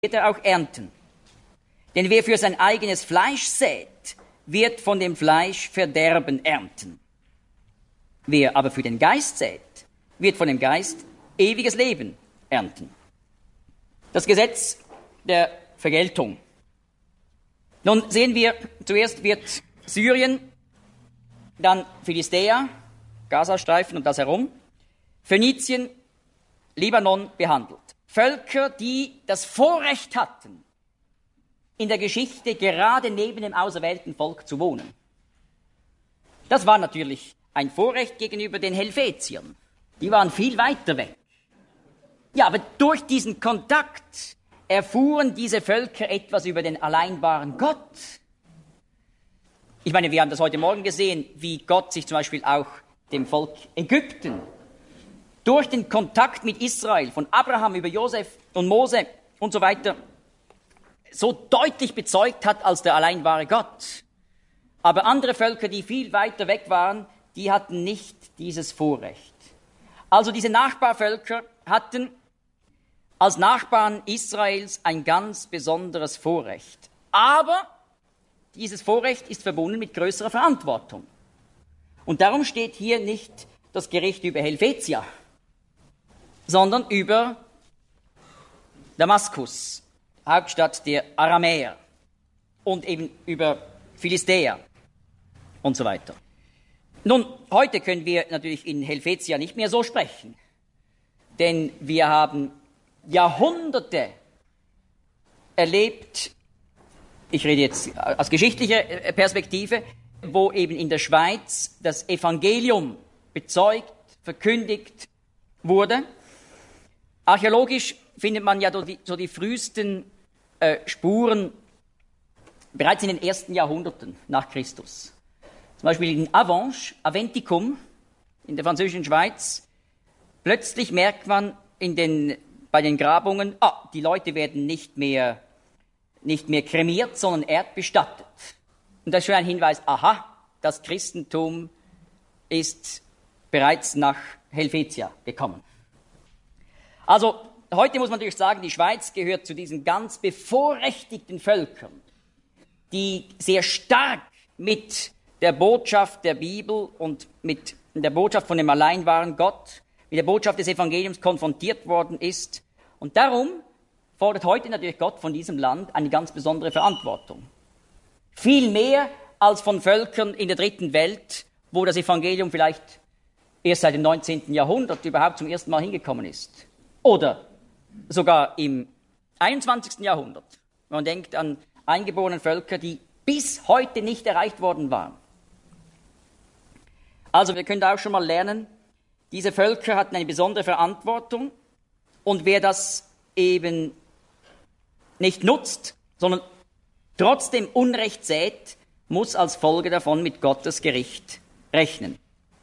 wird er auch ernten. Denn wer für sein eigenes Fleisch sät, wird von dem Fleisch Verderben ernten. Wer aber für den Geist sät, wird von dem Geist ewiges Leben ernten. Das Gesetz der Vergeltung. Nun sehen wir, zuerst wird Syrien, dann Philistea, Gazastreifen und das herum, Phönizien, Libanon behandelt. Völker, die das Vorrecht hatten, in der Geschichte gerade neben dem auserwählten Volk zu wohnen. Das war natürlich ein Vorrecht gegenüber den Helvetiern. Die waren viel weiter weg. Ja, aber durch diesen Kontakt erfuhren diese Völker etwas über den allein wahren Gott. Ich meine, wir haben das heute Morgen gesehen, wie Gott sich zum Beispiel auch dem Volk Ägypten durch den Kontakt mit Israel, von Abraham über Josef und Mose und so weiter, so deutlich bezeugt hat als der allein wahre Gott. Aber andere Völker, die viel weiter weg waren, die hatten nicht dieses Vorrecht. Also diese Nachbarvölker hatten als Nachbarn Israels ein ganz besonderes Vorrecht. Aber dieses Vorrecht ist verbunden mit größerer Verantwortung. Und darum steht hier nicht das Gericht über Helvetia, sondern über Damaskus, Hauptstadt der Aramäer, und eben über Philistea und so weiter. Nun, heute können wir natürlich in Helvetia nicht mehr so sprechen, denn wir haben Jahrhunderte erlebt, ich rede jetzt aus geschichtlicher Perspektive, wo eben in der Schweiz das Evangelium bezeugt, verkündigt wurde. Archäologisch findet man ja so die frühesten Spuren bereits in den ersten Jahrhunderten nach Christus. Zum Beispiel in Avenches, Aventicum, in der französischen Schweiz. Plötzlich merkt man bei den Grabungen, die Leute werden nicht mehr kremiert, sondern erdbestattet. Und das ist schon ein Hinweis, das Christentum ist bereits nach Helvetia gekommen. Also, heute muss man natürlich sagen, die Schweiz gehört zu diesen ganz bevorrechtigten Völkern, die sehr stark mit der Botschaft der Bibel und mit der Botschaft von dem allein wahren Gott, mit der Botschaft des Evangeliums konfrontiert worden ist. Und darum fordert heute natürlich Gott von diesem Land eine ganz besondere Verantwortung. Viel mehr als von Völkern in der dritten Welt, wo das Evangelium vielleicht erst seit dem 19. Jahrhundert überhaupt zum ersten Mal hingekommen ist. Oder sogar im 21. Jahrhundert. Man denkt an eingeborene Völker, die bis heute nicht erreicht worden waren. Also wir können da auch schon mal lernen, diese Völker hatten eine besondere Verantwortung, und wer das eben nicht nutzt, sondern trotzdem Unrecht sät, muss als Folge davon mit Gottes Gericht rechnen.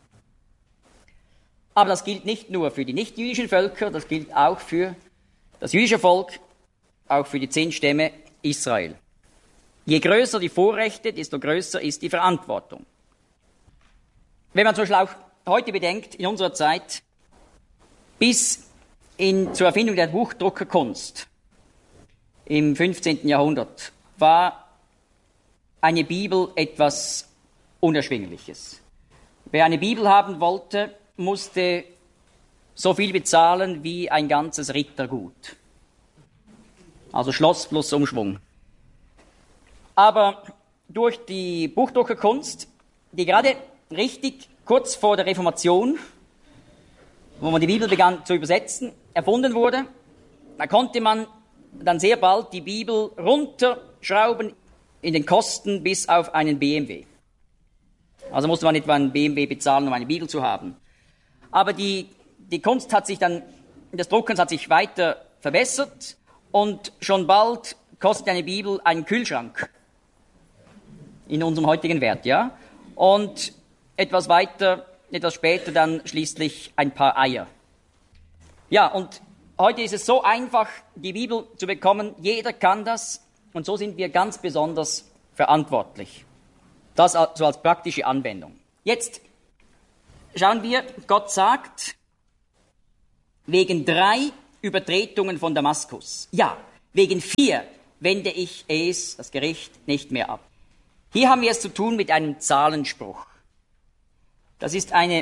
Aber das gilt nicht nur für die nichtjüdischen Völker, das gilt auch für das jüdische Volk, auch für die 10 Stämme Israel. Je größer die Vorrechte, desto größer ist die Verantwortung. Wenn man zum Beispiel auch heute bedenkt, in unserer Zeit, bis zur Erfindung der Buchdruckerkunst im 15. Jahrhundert, war eine Bibel etwas Unerschwingliches. Wer eine Bibel haben wollte, musste so viel bezahlen wie ein ganzes Rittergut. Also Schloss plus Umschwung. Aber durch die Buchdruckerkunst, die gerade richtig kurz vor der Reformation, wo man die Bibel begann zu übersetzen, erfunden wurde, da konnte man dann sehr bald die Bibel runterschrauben in den Kosten bis auf einen BMW. Also musste man etwa einen BMW bezahlen, um eine Bibel zu haben. Aber die Kunst des Druckens hat sich weiter verbessert, und schon bald kostet eine Bibel einen Kühlschrank in unserem heutigen Wert, ja. Und etwas später dann schließlich ein paar Eier. Ja, und heute ist es so einfach, die Bibel zu bekommen. Jeder kann das, und so sind wir ganz besonders verantwortlich. Das also als praktische Anwendung. Jetzt schauen wir, Gott sagt, wegen 3 Übertretungen von Damaskus. Ja, Wegen 4 wende ich es, das Gericht, nicht mehr ab. Hier haben wir es zu tun mit einem Zahlenspruch. Das ist eine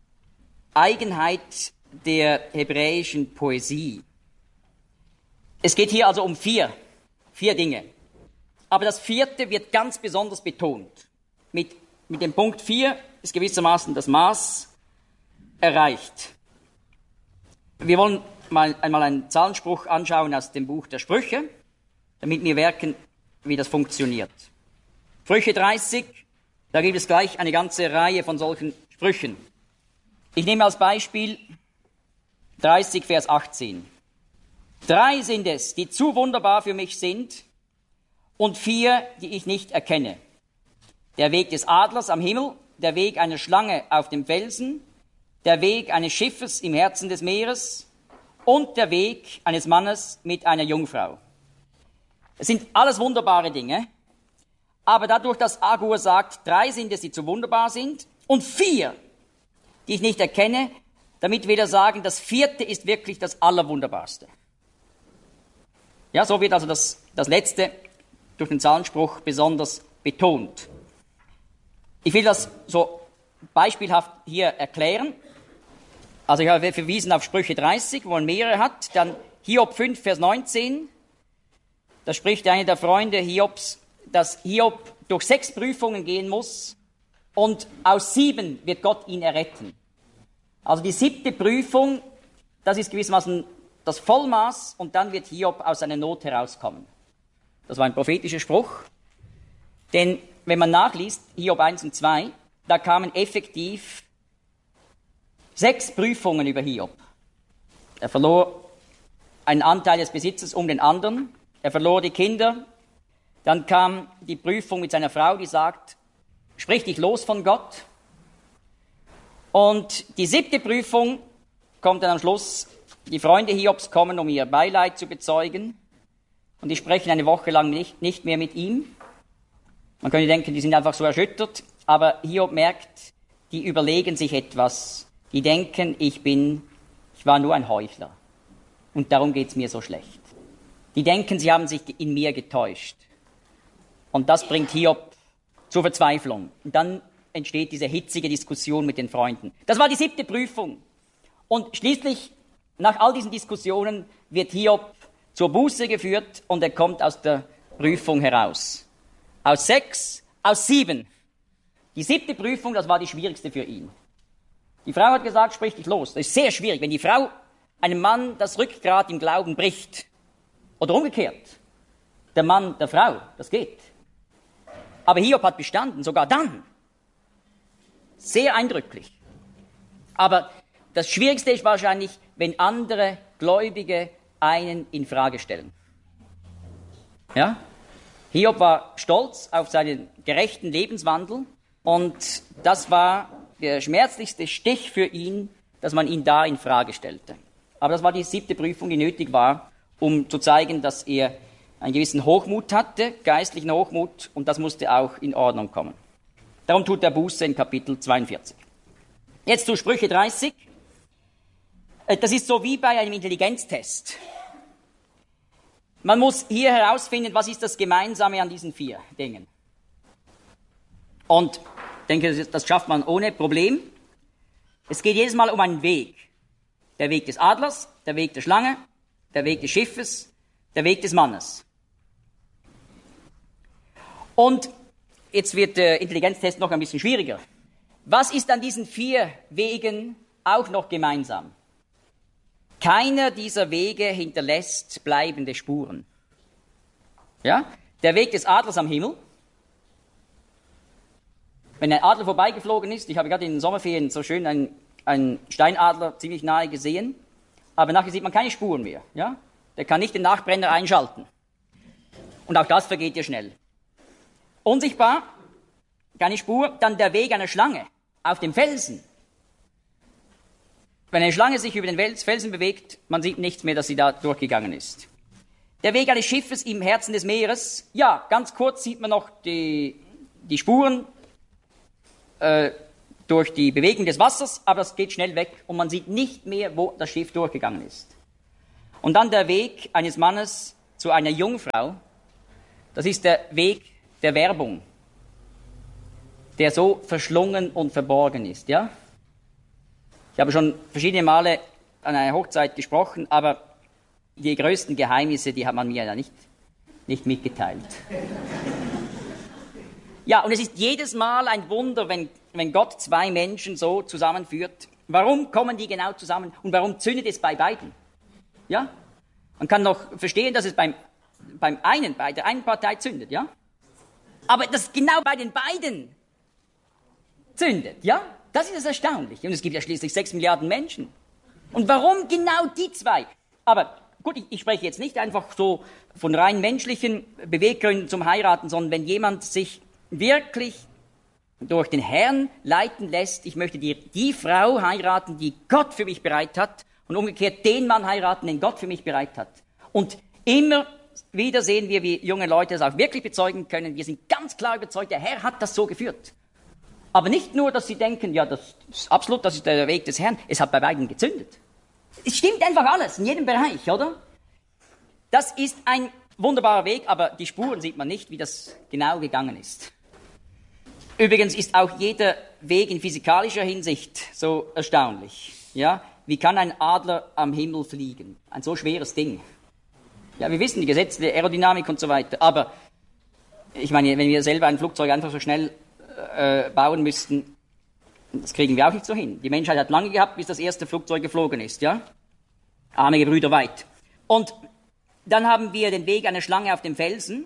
Eigenheit der hebräischen Poesie. Es geht hier also um vier Dinge. Aber das 4. wird ganz besonders betont. Mit dem Punkt 4 ist gewissermaßen das Maß erreicht. Wir wollen einmal einen Zahlenspruch anschauen aus dem Buch der Sprüche, damit wir merken, wie das funktioniert. Sprüche 30, da gibt es gleich eine ganze Reihe von solchen Sprüchen. Ich nehme als Beispiel 30, Vers 18. 3 sind es, die zu wunderbar für mich sind, und 4, die ich nicht erkenne. Der Weg des Adlers am Himmel, der Weg einer Schlange auf dem Felsen, der Weg eines Schiffes im Herzen des Meeres und der Weg eines Mannes mit einer Jungfrau. Es sind alles wunderbare Dinge, aber dadurch, dass Agur sagt, 3 sind es, die zu wunderbar sind, und 4, die ich nicht erkenne, damit wir sagen, das 4. ist wirklich das Allerwunderbarste. Ja, so wird also das Letzte durch den Zahlenspruch besonders betont. Ich will das so beispielhaft hier erklären. Also ich habe verwiesen auf Sprüche 30, wo man mehrere hat. Dann Hiob 5, Vers 19. Da spricht einer der Freunde Hiobs, dass Hiob durch 6 Prüfungen gehen muss und aus 7 wird Gott ihn erretten. Also die 7. Prüfung, das ist gewissermaßen das Vollmaß und dann wird Hiob aus seiner Not herauskommen. Das war ein prophetischer Spruch. Denn wenn man nachliest, Hiob 1 und 2, da kamen effektiv 6 Prüfungen über Hiob. Er verlor einen Anteil des Besitzes um den anderen, er verlor die Kinder, dann kam die Prüfung mit seiner Frau, die sagt, sprich dich los von Gott. Und die 7. Prüfung kommt dann am Schluss, die Freunde Hiobs kommen, um ihr Beileid zu bezeugen und die sprechen eine Woche lang nicht mehr mit ihm. Man könnte denken, die sind einfach so erschüttert, aber Hiob merkt, die überlegen sich etwas. Die denken, ich war nur ein Heuchler und darum geht's mir so schlecht. Die denken, sie haben sich in mir getäuscht. Und das bringt Hiob zur Verzweiflung. Und dann entsteht diese hitzige Diskussion mit den Freunden. Das war die 7. Prüfung. Und schließlich, nach all diesen Diskussionen, wird Hiob zur Buße geführt und er kommt aus der Prüfung heraus. Aus 6, aus 7. Die 7. Prüfung, das war die schwierigste für ihn. Die Frau hat gesagt, sprich dich los. Das ist sehr schwierig, wenn die Frau einem Mann das Rückgrat im Glauben bricht. Oder umgekehrt. Der Mann der Frau, das geht. Aber Hiob hat bestanden, sogar dann. Sehr eindrücklich. Aber das Schwierigste ist wahrscheinlich, wenn andere Gläubige einen in Frage stellen. Ja? Hiob war stolz auf seinen gerechten Lebenswandel und das war der schmerzlichste Stich für ihn, dass man ihn da in Frage stellte. Aber das war die 7. Prüfung, die nötig war, um zu zeigen, dass er einen gewissen Hochmut hatte, geistlichen Hochmut, und das musste auch in Ordnung kommen. Darum tut er Buße in Kapitel 42. Jetzt zu Sprüche 30. Das ist so wie bei einem Intelligenztest. Man muss hier herausfinden, was ist das Gemeinsame an diesen 4 Dingen. Und ich denke, das schafft man ohne Problem. Es geht jedes Mal um einen Weg. Der Weg des Adlers, der Weg der Schlange, der Weg des Schiffes, der Weg des Mannes. Und jetzt wird der Intelligenztest noch ein bisschen schwieriger. Was ist an diesen 4 Wegen auch noch gemeinsam? Keiner dieser Wege hinterlässt bleibende Spuren. Ja? Der Weg des Adlers am Himmel. Wenn ein Adler vorbeigeflogen ist, ich habe gerade in den Sommerferien so schön einen Steinadler ziemlich nahe gesehen, aber nachher sieht man keine Spuren mehr. Ja? Der kann nicht den Nachbrenner einschalten. Und auch das vergeht ja schnell. Unsichtbar, keine Spur. Dann der Weg einer Schlange auf dem Felsen. Wenn eine Schlange sich über den Felsen bewegt, man sieht nichts mehr, dass sie da durchgegangen ist. Der Weg eines Schiffes im Herzen des Meeres. Ja, ganz kurz sieht man noch die Spuren durch die Bewegung des Wassers, aber das geht schnell weg und man sieht nicht mehr, wo das Schiff durchgegangen ist. Und dann der Weg eines Mannes zu einer Jungfrau, das ist der Weg der Werbung, der so verschlungen und verborgen ist, ja? Ich habe schon verschiedene Male an einer Hochzeit gesprochen, aber die größten Geheimnisse, die hat man mir ja nicht mitgeteilt. Ja, und es ist jedes Mal ein Wunder, wenn Gott zwei Menschen so zusammenführt. Warum kommen die genau zusammen und warum zündet es bei beiden? Ja? Man kann noch verstehen, dass es bei der einen Partei zündet, ja? Aber das genau bei den beiden zündet, ja? Das ist das Erstaunliche. Und es gibt ja schließlich 6 Milliarden Menschen. Und warum genau die zwei? Aber gut, ich spreche jetzt nicht einfach so von rein menschlichen Beweggründen zum Heiraten, sondern wenn jemand sich wirklich durch den Herrn leiten lässt, ich möchte die Frau heiraten, die Gott für mich bereit hat, und umgekehrt den Mann heiraten, den Gott für mich bereit hat. Und immer wieder sehen wir, wie junge Leute das auch wirklich bezeugen können. Wir sind ganz klar überzeugt, der Herr hat das so geführt. Aber nicht nur, dass sie denken, ja, das ist der Weg des Herrn. Es hat bei beiden gezündet. Es stimmt einfach alles, in jedem Bereich, oder? Das ist ein wunderbarer Weg, aber die Spuren sieht man nicht, wie das genau gegangen ist. Übrigens ist auch jeder Weg in physikalischer Hinsicht so erstaunlich. Ja? Wie kann ein Adler am Himmel fliegen? Ein so schweres Ding. Ja, wir wissen die Gesetze der Aerodynamik und so weiter, aber ich meine, wenn wir selber ein Flugzeug einfach so schnell bauen müssten, das kriegen wir auch nicht so hin. Die Menschheit hat lange gehabt, bis das erste Flugzeug geflogen ist, ja? Arme Gebrüder weit. Und dann haben wir den Weg einer Schlange auf dem Felsen.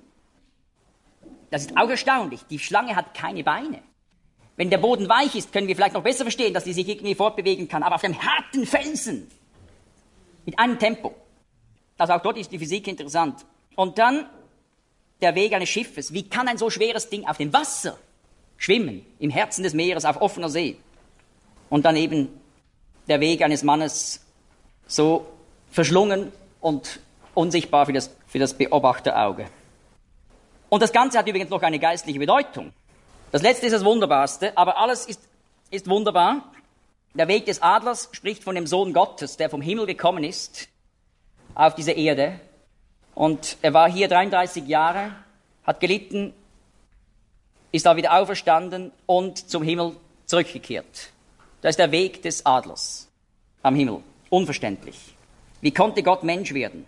Das ist auch erstaunlich. Die Schlange hat keine Beine. Wenn der Boden weich ist, können wir vielleicht noch besser verstehen, dass die sich irgendwie fortbewegen kann. Aber auf dem harten Felsen, mit einem Tempo. Also auch dort ist die Physik interessant. Und dann der Weg eines Schiffes. Wie kann ein so schweres Ding auf dem Wasser schwimmen, im Herzen des Meeres, auf offener See? Und dann eben der Weg eines Mannes, so verschlungen und unsichtbar für das Beobachterauge. Und das Ganze hat übrigens noch eine geistliche Bedeutung. Das Letzte ist das Wunderbarste, aber alles ist wunderbar. Der Weg des Adlers spricht von dem Sohn Gottes, der vom Himmel gekommen ist auf diese Erde. Und er war hier 33 Jahre, hat gelitten, ist da wieder auferstanden und zum Himmel zurückgekehrt. Das ist der Weg des Adlers am Himmel. Unverständlich. Wie konnte Gott Mensch werden?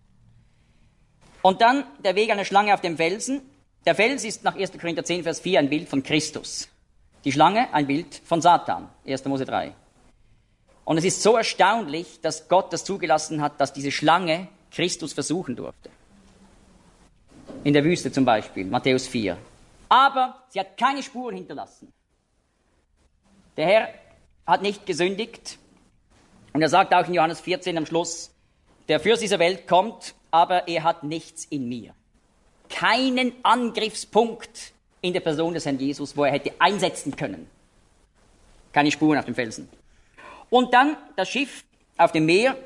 Und dann der Weg einer Schlange auf dem Felsen. Der Fels ist nach 1. Korinther 10, Vers 4 ein Bild von Christus. Die Schlange ein Bild von Satan. 1. Mose 3. Und es ist so erstaunlich, dass Gott das zugelassen hat, dass diese Schlange Christus versuchen durfte. In der Wüste zum Beispiel, Matthäus 4. Aber sie hat keine Spuren hinterlassen. Der Herr hat nicht gesündigt. Und er sagt auch in Johannes 14 am Schluss, der Fürst dieser Welt kommt, aber er hat nichts in mir. Keinen Angriffspunkt in der Person des Herrn Jesus, wo er hätte einsetzen können. Keine Spuren auf dem Felsen. Und dann das Schiff auf dem Meer.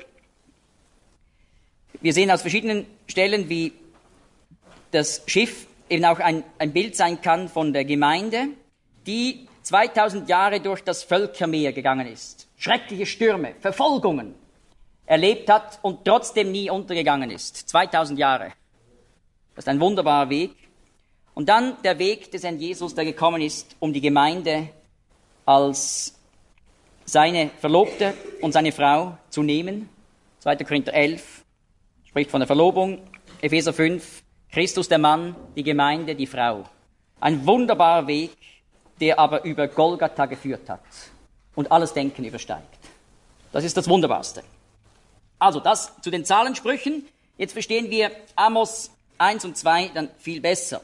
Wir sehen aus verschiedenen Stellen, wie das Schiff eben auch ein Bild sein kann von der Gemeinde, die 2000 Jahre durch das Völkermeer gegangen ist. Schreckliche Stürme, Verfolgungen erlebt hat und trotzdem nie untergegangen ist. 2000 Jahre. Das ist ein wunderbarer Weg. Und dann der Weg des Herrn Jesus, der gekommen ist, um die Gemeinde als seine Verlobte und seine Frau zu nehmen. 2. Korinther 11 spricht von der Verlobung. Epheser 5, Christus der Mann, die Gemeinde, die Frau. Ein wunderbarer Weg, der aber über Golgatha geführt hat und alles Denken übersteigt. Das ist das Wunderbarste. Also das zu den Zahlensprüchen. Jetzt verstehen wir Amos 1 und 2 dann viel besser.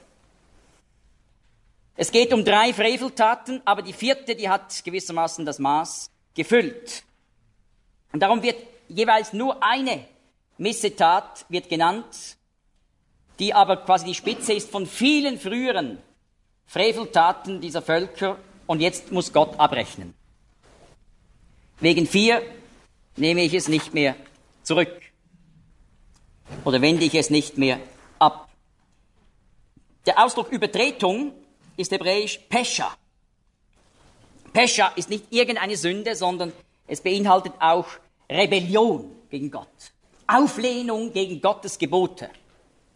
Es geht um 3 Freveltaten, aber die 4., die hat gewissermaßen das Maß gefüllt. Und darum wird jeweils nur eine Missetat wird genannt, die aber quasi die Spitze ist von vielen früheren Freveltaten dieser Völker, und jetzt muss Gott abrechnen. Wegen 4 nehme ich es nicht mehr zurück oder wende ich es nicht mehr ab. Der Ausdruck Übertretung ist hebräisch Pesha. Pesha ist nicht irgendeine Sünde, sondern es beinhaltet auch Rebellion gegen Gott, Auflehnung gegen Gottes Gebote.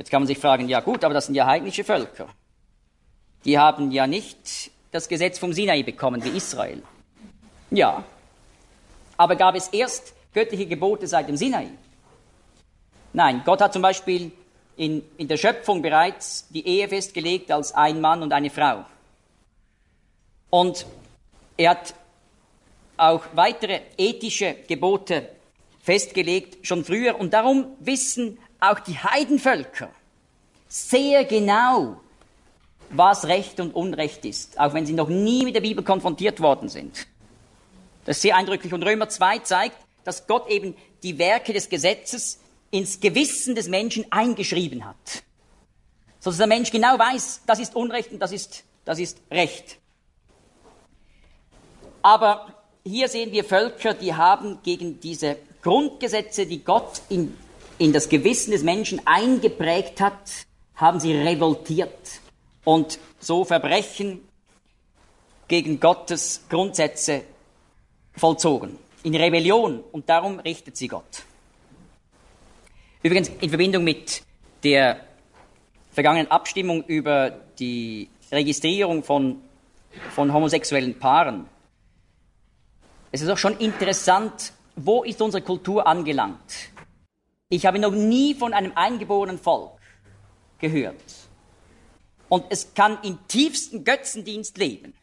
Jetzt kann man sich fragen, ja gut, aber das sind ja heidnische Völker. Die haben ja nicht das Gesetz vom Sinai bekommen wie Israel. Ja, aber gab es erst göttliche Gebote seit dem Sinai? Nein, Gott hat zum Beispiel in der Schöpfung bereits die Ehe festgelegt als ein Mann und eine Frau. Und er hat auch weitere ethische Gebote festgelegt, schon früher. Und darum wissen auch die Heidenvölker sehr genau, was Recht und Unrecht ist, auch wenn sie noch nie mit der Bibel konfrontiert worden sind. Das ist sehr eindrücklich. Und Römer 2 zeigt, dass Gott eben die Werke des Gesetzes ins Gewissen des Menschen eingeschrieben hat. Sodass der Mensch genau weiß, das ist Unrecht und das ist Recht. Aber hier sehen wir Völker, die haben gegen diese Grundgesetze, die Gott in das Gewissen des Menschen eingeprägt hat, haben sie revoltiert und so Verbrechen gegen Gottes Grundsätze vollzogen. In Rebellion, und darum richtet sie Gott. Übrigens, in Verbindung mit der vergangenen Abstimmung über die Registrierung von homosexuellen Paaren, es ist auch schon interessant, wo ist unsere Kultur angelangt? Ich habe noch nie von einem eingeborenen Volk gehört. Und es kann im tiefsten Götzendienst leben.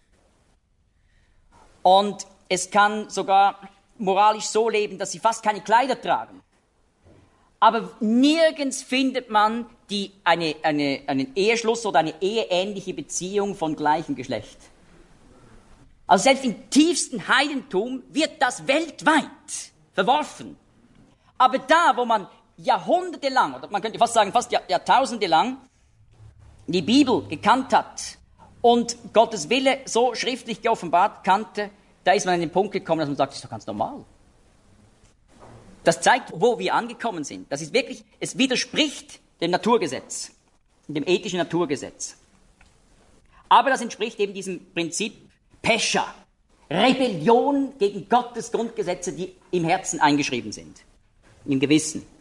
Und es kann sogar moralisch so leben, dass sie fast keine Kleider tragen. Aber nirgends findet man einen Eheschluss oder eine eheähnliche Beziehung von gleichem Geschlecht. Also selbst im tiefsten Heidentum wird das weltweit verworfen. Aber da, wo man jahrhundertelang, oder man könnte fast sagen fast Jahrtausende lang, die Bibel gekannt hat und Gottes Wille so schriftlich geoffenbart kannte, da ist man an den Punkt gekommen, dass man sagt, das ist doch ganz normal. Das zeigt, wo wir angekommen sind. Das ist wirklich, es widerspricht dem Naturgesetz, dem ethischen Naturgesetz. Aber das entspricht eben diesem Prinzip Pescha, Rebellion gegen Gottes Grundgesetze, die im Herzen eingeschrieben sind, im Gewissen.